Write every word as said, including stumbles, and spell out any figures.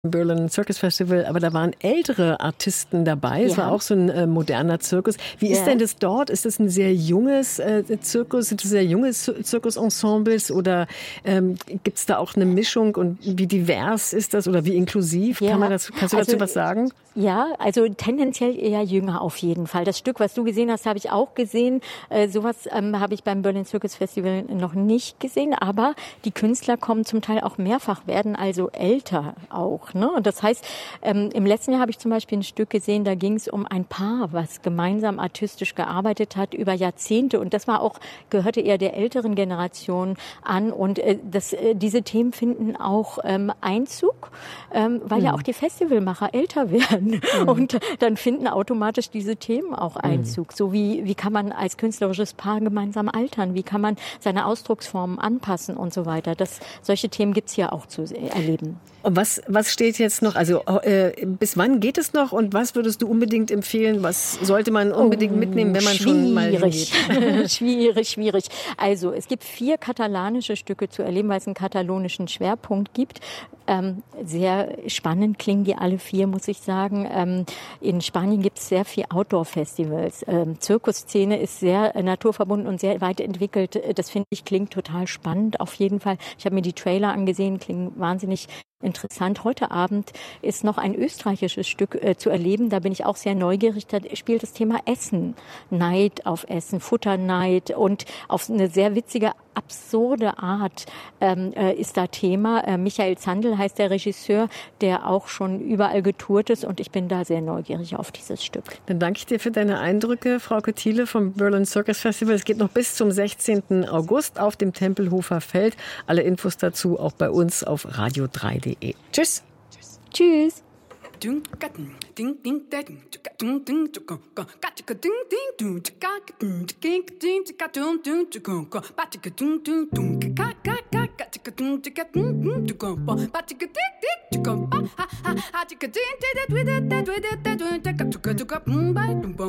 Berlin Circus Festival, aber da waren ältere Artisten dabei. Es Ja. war auch so ein äh, moderner Zirkus. Wie ist Ja. denn das dort? Ist das ein sehr junges äh, Zirkus? Sind das sehr junge Z- Zirkusensembles oder ähm, gibt es da auch eine Mischung und wie divers ist das oder wie inklusiv? Ja. Kann man das, kannst du Also, dazu was sagen? Ja, also tendenziell eher jünger auf jeden Fall. Das Stück, was du gesehen hast, habe ich auch gesehen. Äh, sowas ähm, habe ich beim Berlin Circus Festival noch nicht gesehen. Aber die Künstler kommen zum Teil auch mehrfach, werden also älter auch. Ne? Und das heißt, ähm, im letzten Jahr habe ich zum Beispiel ein Stück gesehen, da ging es um ein Paar, was gemeinsam artistisch gearbeitet hat über Jahrzehnte. Und das war auch, gehörte eher der älteren Generation an. Und äh, das, äh, diese Themen finden auch ähm, Einzug, ähm, weil mhm. ja auch die Festivalmacher älter werden. Mhm. Und dann finden automatisch diese Themen auch Einzug. Mhm. So wie, wie kann man als künstlerisches Paar gemeinsam altern? Wie kann man seine Ausdrucksformen anpassen und so weiter? Das, solche Themen gibt's hier auch zu erleben. Und was, was steht jetzt noch? Also äh, bis wann geht es noch und was würdest du unbedingt empfehlen? Was sollte man unbedingt oh, mitnehmen, wenn man schon mal hingeht? Schwierig, schwierig. Also es gibt vier katalanische Stücke zu erleben, weil es einen katalonischen Schwerpunkt gibt. Ähm, sehr spannend klingen die alle vier, muss ich sagen. Ähm, in Spanien gibt es sehr viel Outdoor-Festivals. Ähm, Zirkusszene ist sehr äh, naturverbunden und sehr weit entwickelt. Das finde ich klingt total spannend auf jeden Fall. Ich habe mir die Trailer angesehen, klingen wahnsinnig interessant. Heute Abend ist noch ein österreichisches Stück äh, zu erleben. Da bin ich auch sehr neugierig. Da spielt das Thema Essen. Neid auf Essen, Futterneid und auf eine sehr witzige, absurde Art ähm, äh, ist da Thema. Äh, Michael Zandl heißt der Regisseur, der auch schon überall getourt ist und ich bin da sehr neugierig auf dieses Stück. Dann danke ich dir für deine Eindrücke, Frauke Thiele vom Berlin Circus Festival. Es geht noch bis zum sechzehnten August auf dem Tempelhofer Feld. Alle Infos dazu auch bei uns auf radio drei punkt de. Tschüss. Tschüss.